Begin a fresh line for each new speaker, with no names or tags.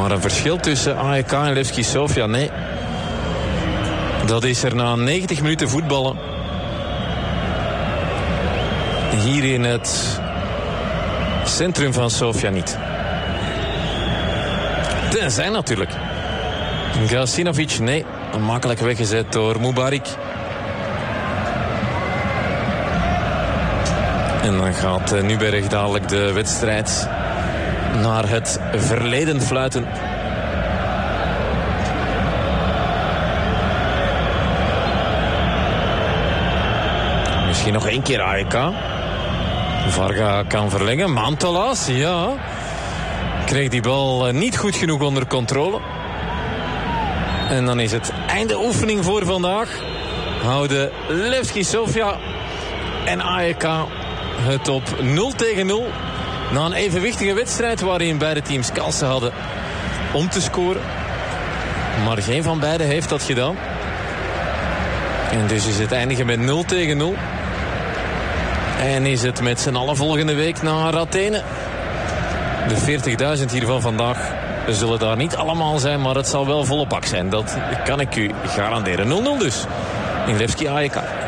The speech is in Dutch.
Maar een verschil tussen AEK en Levski Sofia, nee. Dat is er na 90 minuten voetballen. Hier in het centrum van Sofia niet. Tenzij natuurlijk. Gacinovic, nee. Makkelijk weggezet door Mubarik. En dan gaat Nuberg dadelijk de wedstrijd naar het verleden fluiten. Misschien nog één keer AEK. Varga kan verlengen. Mantalas, ja. Kreeg die bal niet goed genoeg onder controle. En dan is het einde oefening voor vandaag. Houden Levski Sofia en AEK het op 0-0. Na een evenwichtige wedstrijd waarin beide teams kansen hadden om te scoren. Maar geen van beiden heeft dat gedaan. En dus is het eindigen met 0-0. En is het met z'n allen volgende week naar Athene. De 40.000 hiervan vandaag zullen daar niet allemaal zijn, maar het zal wel volle bak zijn. Dat kan ik u garanderen. 0-0 dus in Levski AEK.